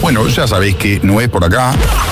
Bueno, ya sabéis que no es por acá.